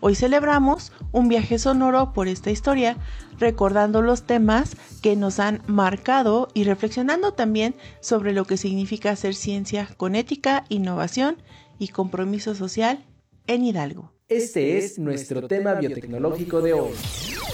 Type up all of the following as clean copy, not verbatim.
Hoy celebramos un viaje sonoro por esta historia, recordando los temas que nos han marcado y reflexionando también sobre lo que significa hacer ciencia con ética, innovación y compromiso social en Hidalgo. Este es nuestro tema biotecnológico de hoy.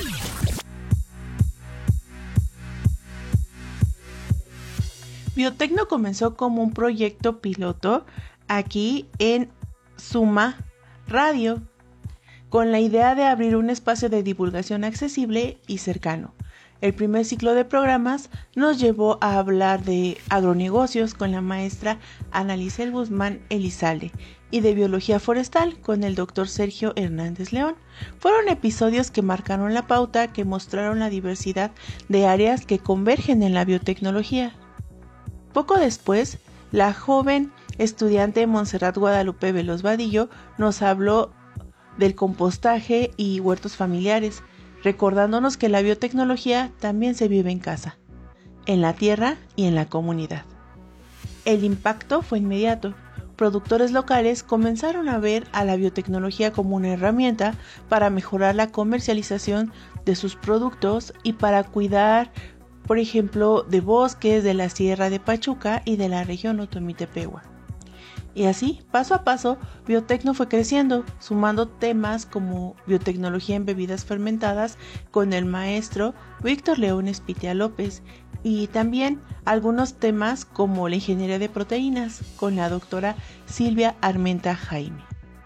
Biotecno comenzó como un proyecto piloto aquí en Suma Radio, con la idea de abrir un espacio de divulgación accesible y cercano. El primer ciclo de programas nos llevó a hablar de agronegocios con la maestra Analicel Guzmán Elizalde y de biología forestal con el doctor Sergio Hernández León. Fueron episodios que marcaron la pauta, que mostraron la diversidad de áreas que convergen en la biotecnología. Poco después, la joven estudiante Montserrat Guadalupe Veloz Vadillo nos habló del compostaje y huertos familiares, recordándonos que la biotecnología también se vive en casa, en la tierra y en la comunidad. El impacto fue inmediato. Productores locales comenzaron a ver a la biotecnología como una herramienta para mejorar la comercialización de sus productos y para cuidar, por ejemplo, de bosques de la Sierra de Pachuca y de la región Otomí-Tepehua. Y así, paso a paso, Biotecno fue creciendo, sumando temas como biotecnología en bebidas fermentadas con el maestro Víctor León Espitia López y también algunos temas como la ingeniería de proteínas con la doctora Silvia Armenta Jaime.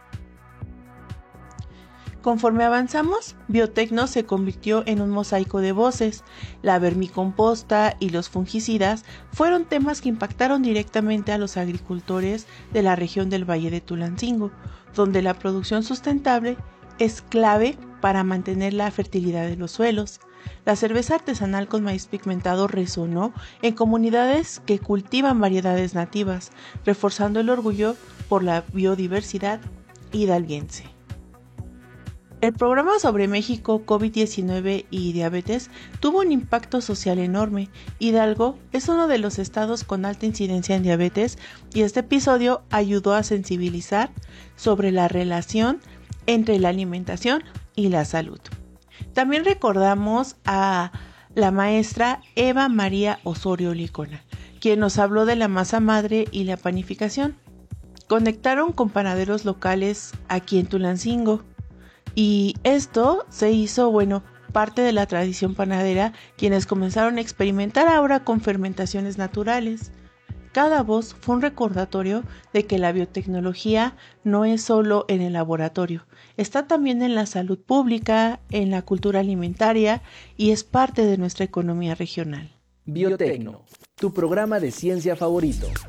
Conforme avanzamos, Biotecno se convirtió en un mosaico de voces. La vermicomposta y los fungicidas fueron temas que impactaron directamente a los agricultores de la región del Valle de Tulancingo, donde la producción sustentable es clave para mantener la fertilidad de los suelos. La cerveza artesanal con maíz pigmentado resonó en comunidades que cultivan variedades nativas, reforzando el orgullo por la biodiversidad hidalguense. El programa sobre México, COVID-19 y diabetes tuvo un impacto social enorme. Hidalgo es uno de los estados con alta incidencia en diabetes y este episodio ayudó a sensibilizar sobre la relación entre la alimentación y la salud. También recordamos a la maestra Eva María Osorio Licona, quien nos habló de la masa madre y la panificación. Conectaron con panaderos locales aquí en Tulancingo. Y esto se hizo, parte de la tradición panadera, quienes comenzaron a experimentar ahora con fermentaciones naturales. Cada voz fue un recordatorio de que la biotecnología no es solo en el laboratorio, está también en la salud pública, en la cultura alimentaria y es parte de nuestra economía regional. Biotecno, tu programa de ciencia favorito.